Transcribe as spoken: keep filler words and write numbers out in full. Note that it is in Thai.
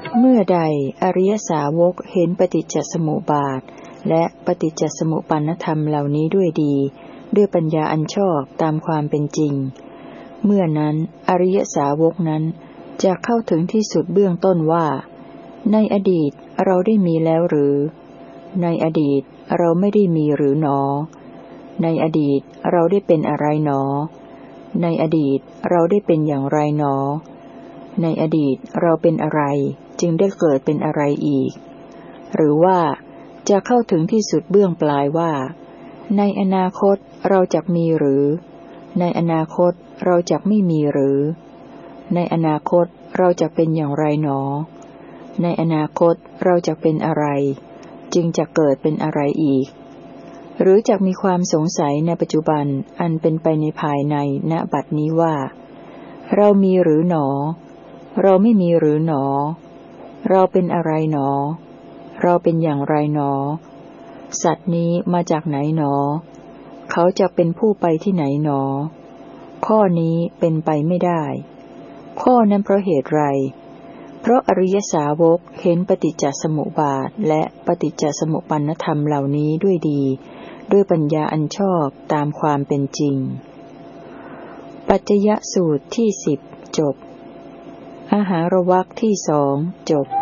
เมื่อใดอริยสาวกเห็นปฏิจจสมุปบาทและปฏิจจสมุปปนธรรมเหล่านี้ด้วยดีด้วยปัญญาอันชอบตามความเป็นจริงเมื่อนั้นอริยสาวกนั้นจะเข้าถึงที่สุดเบื้องต้นว่าในอดีตเราได้มีแล้วหรือในอดีตเราไม่ได้มีหรือหนอในอดีตเราได้เป็นอะไรหนอในอดีตเราได้เป็นอย่างไรหนอในอดีตเราเป็นอะไรจึงได้เกิดเป็นอะไรอีกหรือว่าจะเข้าถึงที่สุดเบื้องปลายว่าในอนาคตเราจักมีหรือในอนาคตเราจักไม่มีหรือในอนาคตเราจะเป็นอย่างไรหนอในอนาคตเราจะเป็นอะไรจึงจะเกิดเป็นอะไรอีกหรือจักมีความสงสัยในปัจจุบันอันเป็นไปในภายในณบัดนี้ว่าเรามีหรือหนอเราไม่มีหรือหนอเราเป็นอะไรหนอเราเป็นอย่างไรหนอสัตว์นี้มาจากไหนหนอเขาจะเป็นผู้ไปที่ไหนหนอข้อนี้เป็นไปไม่ได้ข้อนั้นเพราะเหตุไรเพราะอริยสาวกเห็นปฏิจจสมุปบาทและปฏิจจสมุปปนธรรมเหล่านี้ด้วยดีด้วยปัญญาอันชอบตามความเป็นจริงปัจจยสูตรที่สิบจบอาหารวรรคที่สองจบ